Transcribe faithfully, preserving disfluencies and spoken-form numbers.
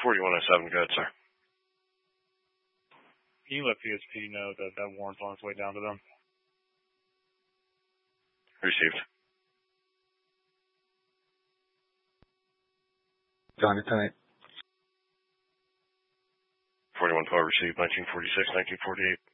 forty-one oh seven, go ahead, sir. Can you let P S P know that that warrant's on its way down to them? Received. John, it's tonight. forty-one twelve received, nineteen forty-six, nineteen forty-eight.